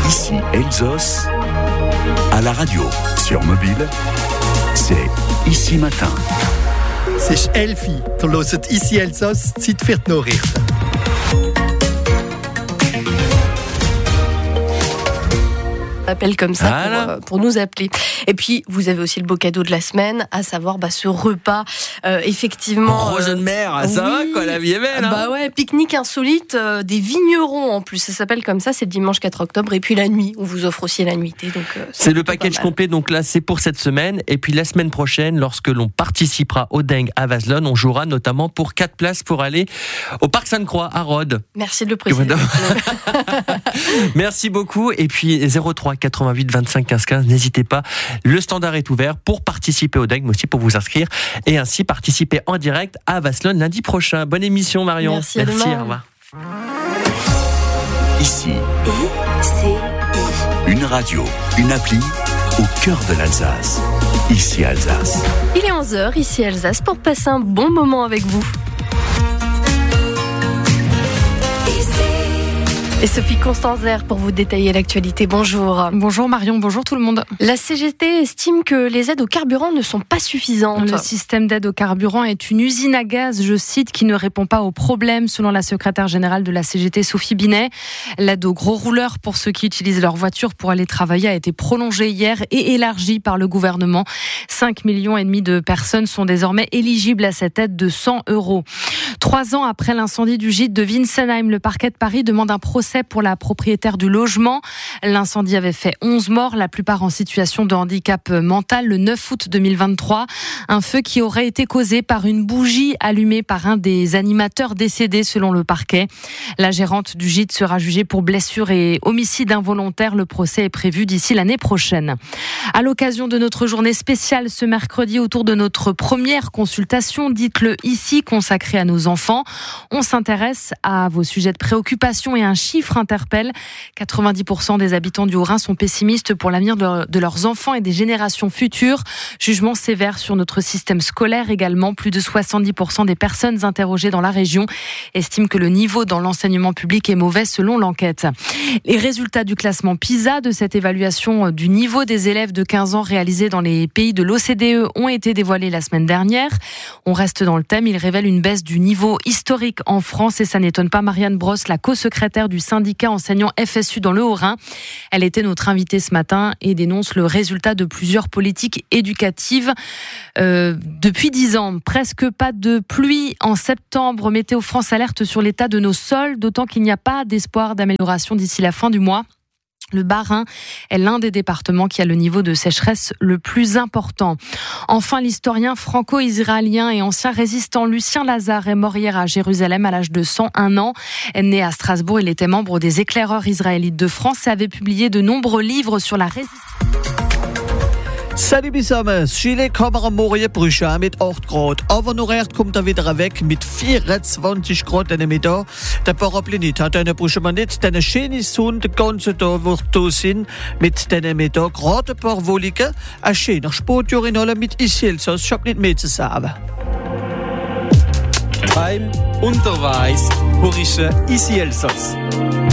Ici Elsos, à la radio, sur mobile, c'est Ici Matin. C'est Elfie, du hört Ici Elsos, Zeit für die Nachrichten. Appelle comme ça pour nous appeler. Et puis vous avez aussi le beau cadeau de la semaine, à savoir ce repas effectivement Rosenmer, ça va quoi, la vie est belle. Pique-nique insolite des vignerons en plus, ça s'appelle comme ça, c'est le dimanche 4 octobre et puis la nuit, on vous offre aussi la nuitée, donc c'est le package complet, donc là c'est pour cette semaine et puis la semaine prochaine lorsque l'on participera au Dingue à Vazelone, on jouera notamment pour 4 places pour aller au Parc Sainte-Croix à Rhodes. Merci de le préciser. Merci beaucoup et puis 03 88 25 15 15, n'hésitez pas, le standard est ouvert pour participer au Dingue mais aussi pour vous inscrire et ainsi participer en direct à Vazelone lundi prochain. Bonne émission Marion. Merci, au revoir. Ici, une radio, une appli au cœur de l'Alsace. Ici Alsace. Il est 11h, ici Alsace, pour passer un bon moment avec vous. Et Sophie Constanzer pour vous détailler l'actualité. Bonjour. Bonjour Marion, bonjour tout le monde. La CGT estime que les aides au carburant ne sont pas suffisantes. Le système d'aide au carburant est une usine à gaz, je cite, qui ne répond pas aux problèmes, selon la secrétaire générale de la CGT, Sophie Binet. L'aide aux gros rouleurs pour ceux qui utilisent leur voiture pour aller travailler a été prolongée hier et élargie par le gouvernement. 5,5 millions de personnes sont désormais éligibles à cette aide de 100 €. 3 ans après l'incendie du gîte de Winsenheim, le parquet de Paris demande un procès pour la propriétaire du logement. L'incendie avait fait 11 morts, la plupart en situation de handicap mental, le 9 août 2023. Un feu qui aurait été causé par une bougie allumée par un des animateurs décédés, selon le parquet. La gérante du gîte sera jugée pour blessure et homicide involontaire. Le procès est prévu d'ici l'année prochaine. À l'occasion de notre journée spéciale ce mercredi, autour de notre première consultation, dites-le ici, consacrée à nos enfants, on s'intéresse à vos sujets de préoccupation et un chiffre interpelle. 90% des habitants du Haut-Rhin sont pessimistes pour l'avenir de leurs enfants et des générations futures. Jugement sévère sur notre système scolaire également. Plus de 70% des personnes interrogées dans la région estiment que le niveau dans l'enseignement public est mauvais selon l'enquête. Les résultats du classement PISA de cette évaluation du niveau des élèves de 15 ans réalisée dans les pays de l'OCDE ont été dévoilés la semaine dernière. On reste dans le thème, ils révèlent une baisse du niveau historique en France et ça n'étonne pas Marianne Brosse, la co-secrétaire du syndicat enseignant FSU dans le Haut-Rhin. Elle était notre invitée ce matin et dénonce le résultat de plusieurs politiques éducatives. Depuis 10 ans, presque pas de pluie en septembre. Météo France alerte sur l'état de nos sols, d'autant qu'il n'y a pas d'espoir d'amélioration d'ici la fin du mois. Le Bas-Rhin est l'un des départements qui a le niveau de sécheresse le plus important. Enfin, l'historien franco-israélien et ancien résistant Lucien Lazare est mort hier à Jérusalem à l'âge de 101 ans. Né à Strasbourg, il était membre des éclaireurs israélites de France et avait publié de nombreux livres sur la résistance. Salut zusammen, Chile kommer am Morgen Brüche mit 8 Grad, aber noch recht kommt wieder weg mit 24 Grad in der Mittag. Der Paraplinit hat eine Brüche man nicht, denn schöne Sonne den ganzen Tag wird da sein mit den Mittag, gerade ein paar Wolken, ein schöner Sportjahr in allem mit Isilsos, ich hab nicht mehr zu sagen. Beim Unterweis Brüche Isilsos.